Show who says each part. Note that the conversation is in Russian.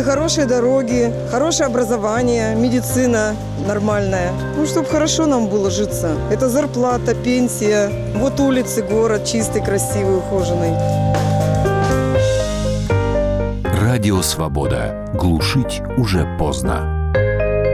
Speaker 1: хорошие дороги, хорошее образование, медицина нормальная. Ну, чтобы хорошо нам было житься. Это зарплата, пенсия. Вот улицы, город чистый, красивый, ухоженный.
Speaker 2: Радио «Свобода». Глушить уже поздно.